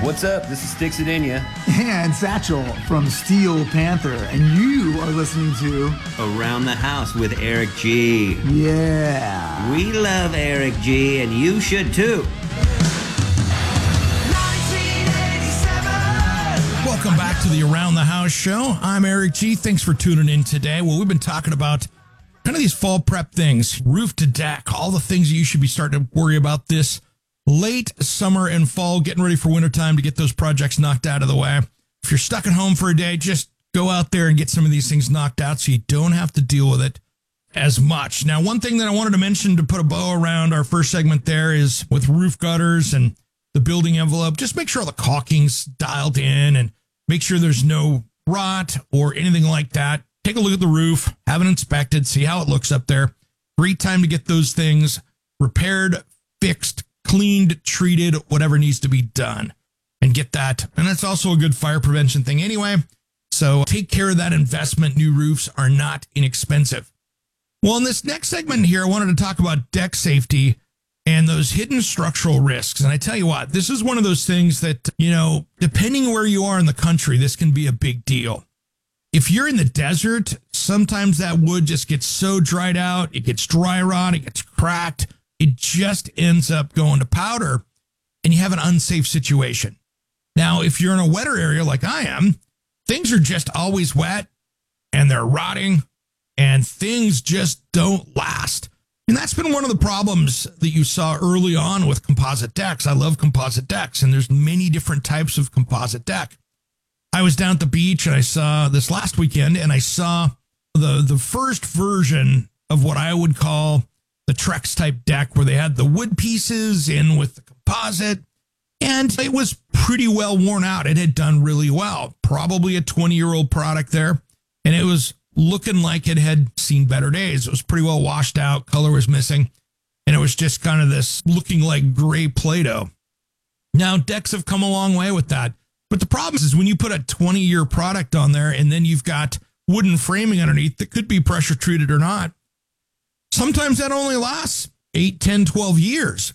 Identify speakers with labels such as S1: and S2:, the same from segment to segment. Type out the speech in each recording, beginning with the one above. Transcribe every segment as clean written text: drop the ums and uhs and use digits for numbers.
S1: What's up? This is Sticks Adenia.
S2: And Satchel from Steel Panther. And you are listening to
S3: Around the House with Eric G.
S2: Yeah.
S3: We love Eric G, and you should too.
S4: Welcome back to the Around the House show. I'm Eric G. Thanks for tuning in today. Well, we've been talking about kind of these fall prep things, roof to deck, all the things you should be starting to worry about this late summer and fall, getting ready for wintertime to get those projects knocked out of the way. If you're stuck at home for a day, just go out there and get some of these things knocked out so you don't have to deal with it as much. Now, one thing that I wanted to mention to put a bow around our first segment there is with roof gutters and the building envelope, just make sure all the caulking's dialed in and make sure there's no rot or anything like that. Take a look at the roof, have it inspected, see how it looks up there. Great time to get those things repaired, fixed, cleaned, treated, whatever needs to be done, and get that. And that's also a good fire prevention thing anyway. So take care of that investment. New roofs are not inexpensive. Well, in this next segment here, I wanted to talk about deck safety and those hidden structural risks. And I tell you what, this is one of those things that, you know, depending where you are in the country, this can be a big deal. If you're in the desert, sometimes that wood just gets so dried out, it gets dry rot, it gets cracked, it just ends up going to powder, and you have an unsafe situation. Now, if you're in a wetter area like I am, things are just always wet, and they're rotting, and things just don't last. And that's been one of the problems that you saw early on with composite decks. I love composite decks, and there's many different types of composite deck. I was down at the beach, and I saw this last weekend, and I saw the first version of what I would call the Trex type deck, where they had the wood pieces in with the composite, and it was pretty well worn out. It had done really well, probably a 20-year-old product there, and it was looking like it had seen better days. It was pretty well washed out, color was missing, and it was just kind of this looking like gray Play-Doh. Now, decks have come a long way with that, but the problem is when you put a 20-year product on there and then you've got wooden framing underneath that could be pressure treated or not, sometimes that only lasts 8, 10, 12 years.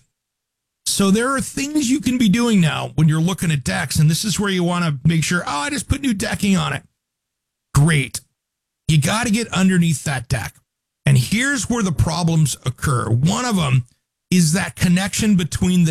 S4: So there are things you can be doing now when you're looking at decks, and this is where you want to make sure, I just put new decking on it. Great. You got to get underneath that deck. And here's where the problems occur. One of them is that connection between the